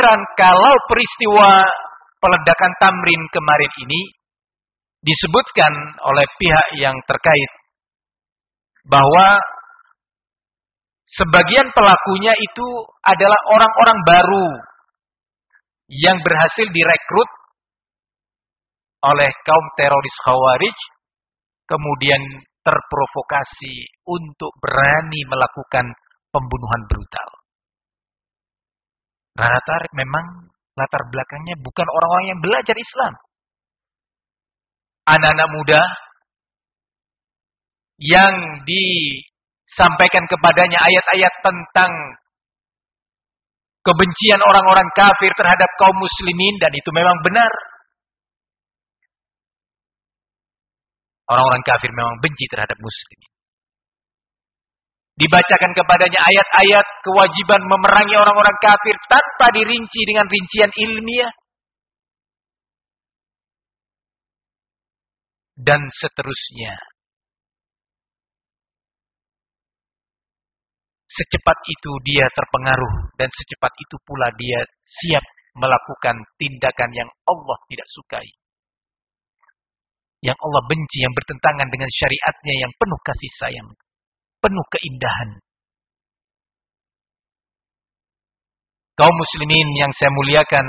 heran kalau peristiwa peledakan Tamrin kemarin ini disebutkan oleh pihak yang terkait bahwa sebagian pelakunya itu adalah orang-orang baru yang berhasil direkrut oleh kaum teroris Khawarij, kemudian terprovokasi untuk berani melakukan pembunuhan brutal. Rata-rata memang latar belakangnya bukan orang-orang yang belajar Islam. Anak-anak muda yang disampaikan kepadanya ayat-ayat tentang kebencian orang-orang kafir terhadap kaum muslimin, dan itu memang benar. Orang-orang kafir memang benci terhadap muslimin. Dibacakan kepadanya ayat-ayat kewajiban memerangi orang-orang kafir tanpa dirinci dengan rincian ilmiah. Dan seterusnya. Secepat itu dia terpengaruh dan secepat itu pula dia siap melakukan tindakan yang Allah tidak sukai. Yang Allah benci, yang bertentangan dengan syariatnya yang penuh kasih sayang, penuh keindahan. Kaum muslimin yang saya muliakan,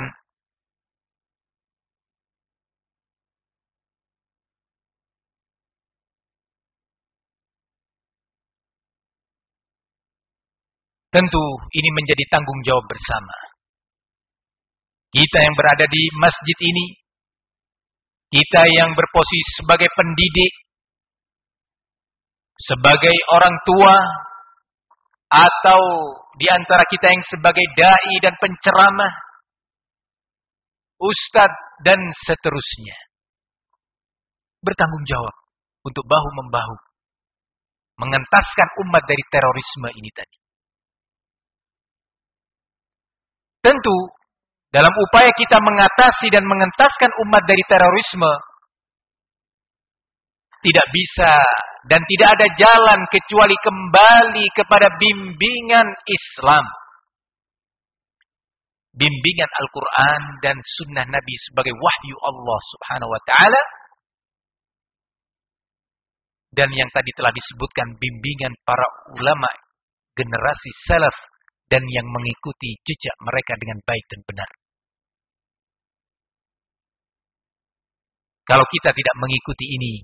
tentu ini menjadi tanggung jawab bersama. Kita yang berada di masjid ini, kita yang berposisi sebagai pendidik, sebagai orang tua, atau di antara kita yang sebagai dai dan penceramah, ustadz dan seterusnya, bertanggung jawab untuk bahu-membahu mengentaskan umat dari terorisme ini tadi. Tentu dalam upaya kita mengatasi dan mengentaskan umat dari terorisme, tidak bisa dan tidak ada jalan kecuali kembali kepada bimbingan Islam. Bimbingan Al-Quran dan sunnah Nabi sebagai wahyu Allah subhanahu wa ta'ala. Dan yang tadi telah disebutkan bimbingan para ulama generasi salaf dan yang mengikuti jejak mereka dengan baik dan benar. Kalau kita tidak mengikuti ini,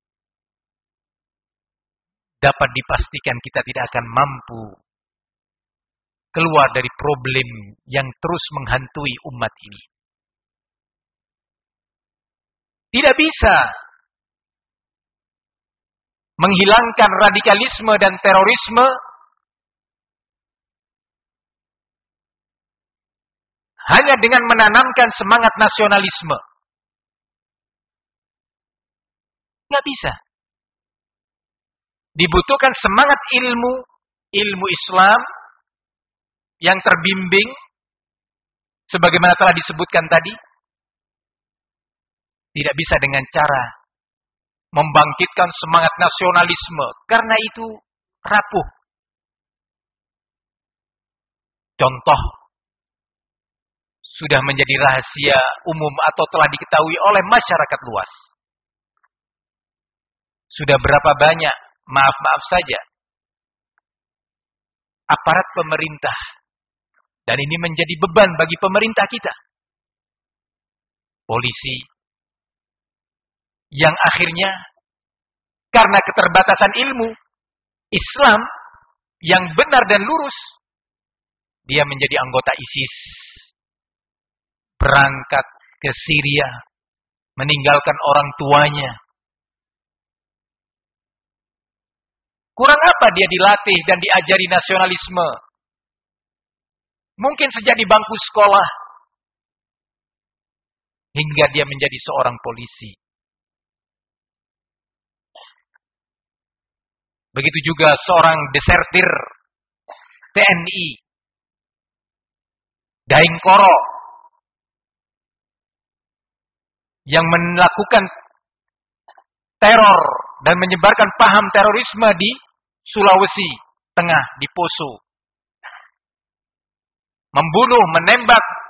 dapat dipastikan kita tidak akan mampu keluar dari problem yang terus menghantui umat ini. Tidak bisa menghilangkan radikalisme dan terorisme hanya dengan menanamkan semangat nasionalisme. Nggak bisa. Dibutuhkan semangat ilmu Islam yang terbimbing, sebagaimana telah disebutkan tadi. Tidak bisa dengan cara membangkitkan semangat nasionalisme, karena itu rapuh. Contoh, sudah menjadi rahasia umum atau telah diketahui oleh masyarakat luas. Sudah berapa banyak, maaf saja, aparat pemerintah, dan ini menjadi beban bagi pemerintah kita, polisi, yang akhirnya karena keterbatasan ilmu Islam yang benar dan lurus, dia menjadi anggota ISIS, berangkat ke Syria, meninggalkan orang tuanya. Kurang apa dia dilatih dan diajari nasionalisme? Mungkin sejak di bangku sekolah, hingga dia menjadi seorang polisi. Begitu juga seorang desertir TNI, Daeng Koro, yang melakukan teror dan menyebarkan paham terorisme di Sulawesi Tengah, di Poso. Membunuh, menembak